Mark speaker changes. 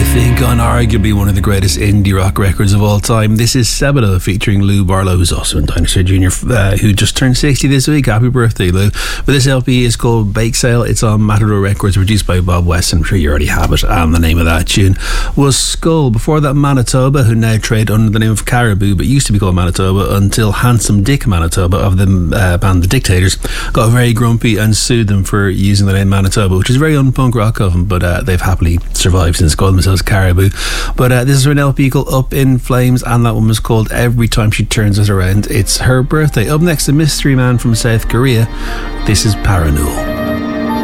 Speaker 1: think unarguably one of the greatest indie rock records of all time. This is Sebado featuring Lou Barlow, who's also in Dinosaur Jr., who just turned 60 this week. Happy birthday, Lou. But this LP is called Bake Sale. It's on Matador Records, produced by Bob West. I'm sure you already have it. And the name of that tune was Skull. Before that, Manitoba, who now trade under the name of Caribou, but used to be called Manitoba until Handsome Dick Manitoba of the band The Dictators got very grumpy and sued them for using the name Manitoba, which is very un-punk rock of them, but they've happily survived since calling themselves Caribou. But this is her LP called Up in Flames, and that one was called Every Time She Turns It Around. It's her birthday. Up next, a mystery man from South Korea. This is Paranul.